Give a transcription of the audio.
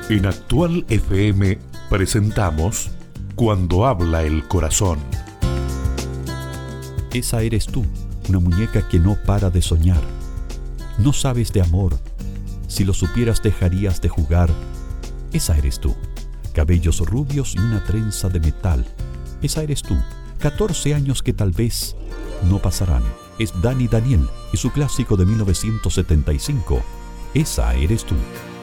En Actual FM presentamos Cuando habla el corazón. Esa eres tú, una muñeca que no para de soñar. No sabes de amor. Si lo supieras dejarías de jugar. Esa eres tú. Cabellos rubios y una trenza de metal. Esa eres tú. 14 años que tal vez no pasarán. Es Dani Daniel y su clásico de 1975. Esa eres tú.